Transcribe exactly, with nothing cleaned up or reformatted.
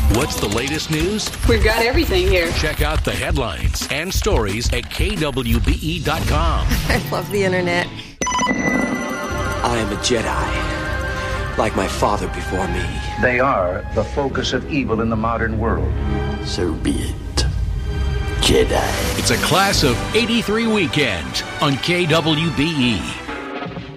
What's the latest news? We've got everything here. Check out the headlines and stories at K W B E dot com. I love the internet. I am a Jedi, like my father before me. They are the focus of evil in the modern world. So be it, Jedi. It's a Class of eighty-three weekend on K W B E.